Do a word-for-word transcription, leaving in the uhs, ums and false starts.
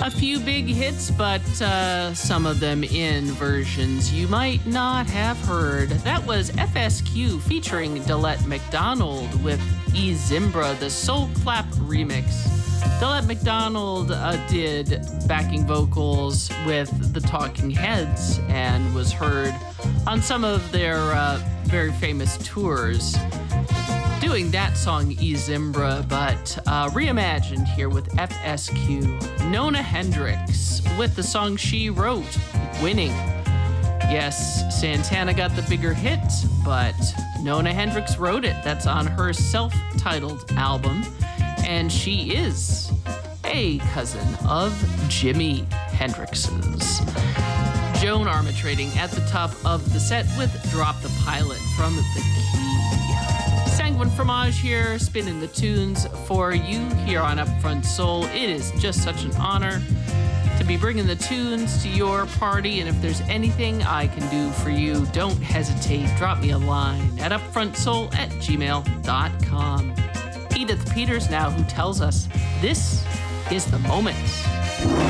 A few big hits, but uh, some of them in versions you might not have heard. That was F S Q featuring Delette McDonald with E Zimbra, the Soul Clap remix. Delette McDonald uh, did backing vocals with the Talking Heads and was heard on some of their uh, very famous tours doing that song E Zimbra, but uh, reimagined here with F S Q. Nona Hendryx with the song she wrote, Winning. Yes, Santana got the bigger hit, but Nona Hendryx wrote it. That's on her self-titled album, and she is a cousin of Jimi Hendrix's. Joan Armatrading at the top of the set with Drop the Pilot from The Key. Sanguine Fromage here, spinning the tunes for you here on Upfront Soul. It is just such an honor to be bringing the tunes to your party, and if there's anything I can do for you, don't hesitate. Drop me a line at upfrontsoul at gmail dot com. Edith Peters now, who tells us this is the moment.